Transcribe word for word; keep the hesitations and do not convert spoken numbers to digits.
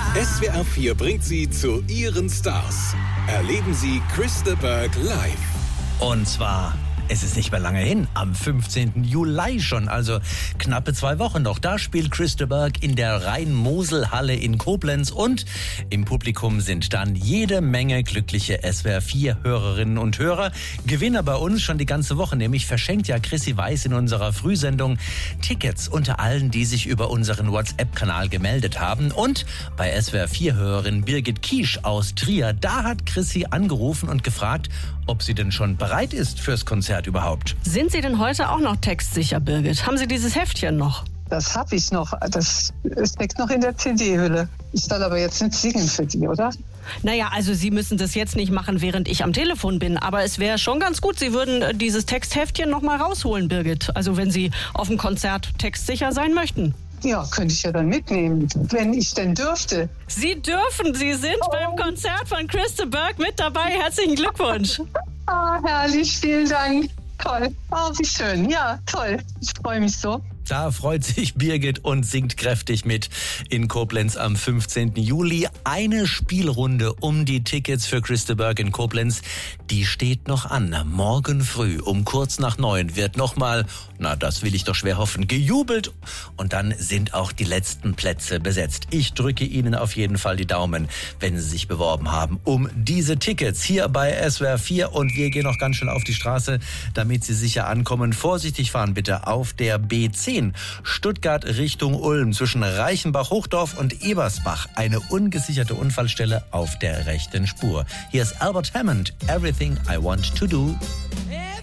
S W R vier bringt Sie zu Ihren Stars. Erleben Sie Chris de Burgh live. Und zwar, es ist nicht mehr lange hin, am fünfzehnten Juli schon, also knappe zwei Wochen noch. Da spielt Chris de Burgh in der Rhein-Mosel-Halle in Koblenz und im Publikum sind dann jede Menge glückliche S W R vier Hörerinnen und Hörer. Gewinner bei uns schon die ganze Woche, nämlich verschenkt ja Chrissy Weiß in unserer Frühsendung Tickets unter allen, die sich über unseren WhatsApp-Kanal gemeldet haben. Und bei S W R vier Hörerin Birgit Kiesch aus Trier, da hat Chrissy angerufen und gefragt, ob sie denn schon bereit ist fürs Konzert überhaupt. Sind Sie denn heute auch noch textsicher, Birgit? Haben Sie dieses Heftchen noch? Das habe ich noch. Das steckt noch in der C D-Hülle. Ich soll aber jetzt nicht singen für die, oder? Naja, also Sie müssen das jetzt nicht machen, während ich am Telefon bin. Aber es wäre schon ganz gut, Sie würden dieses Textheftchen noch mal rausholen, Birgit. Also wenn Sie auf dem Konzert textsicher sein möchten. Ja, könnte ich ja dann mitnehmen, wenn ich denn dürfte. Sie dürfen. Sie sind oh. beim Konzert von Chris de Burgh mit dabei. Herzlichen Glückwunsch. Ah, herrlich, vielen Dank. Toll. Oh, wie schön. Ja, toll. Ich freue mich so. Da freut sich Birgit und singt kräftig mit in Koblenz am fünfzehnten Juli. Eine Spielrunde um die Tickets für Chris de Burgh in Koblenz, die steht noch an. Morgen früh um kurz nach neun wird nochmal, na das will ich doch schwer hoffen, gejubelt. Und dann sind auch die letzten Plätze besetzt. Ich drücke Ihnen auf jeden Fall die Daumen, wenn Sie sich beworben haben um diese Tickets hier bei S W R vier. Und wir gehen noch ganz schnell auf die Straße, damit Sie sicher ankommen. Vorsichtig fahren bitte auf der B zehn. Stuttgart Richtung Ulm zwischen Reichenbach-Hochdorf und Ebersbach. Eine ungesicherte Unfallstelle auf der rechten Spur. Hier ist Albert Hammond, Everything I Want to Do.